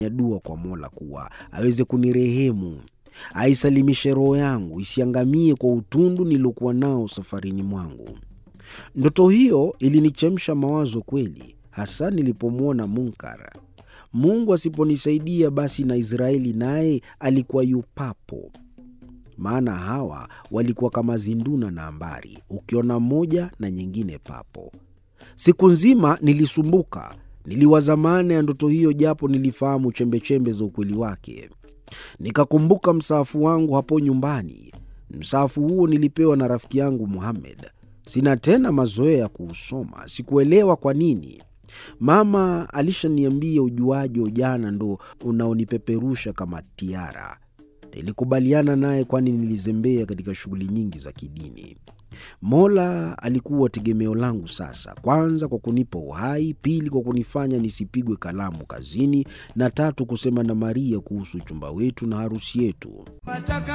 dua kwa Mola kuwa aweze kunirehemu, aisalimishe roho yangu isiangamie kwa utundu nilokuwa nao safarini mwangu. Ndoto hiyo ilinichemsha mawazo kweli, hasa nilipomwona Munkar. Mungu asiponisaidia basi na Israeli naye alikuwa yupapo. Maana hawa walikuwa kama zinduna na ambari, ukiona moja na nyingine papo. Siku nzima nilisumbuka, niliwaza maana ya ndoto hiyo japo nilifahamu chembe-chembe za ukweli wake. Nikakumbuka msaafu wangu hapo nyumbani. Msaafu huo nilipewa na rafiki yangu Muhammad. Sina tena mazoea ya kuusoma, sikuelewa kwa nini. Mama alishaniambia ujuaji wa ujana ndo unaonipeperusha kama tiara. Nilikubaliana naye kwani nilizembea katika shughuli nyingi za kidini. Mola alikuwa tegemeo langu sasa, kwanza kwa kunipa uhai, pili kwa kunifanya nisipigwe kalamu kazini, na tatu kusema na Maria kuhusu chumba wetu na harusi yetu.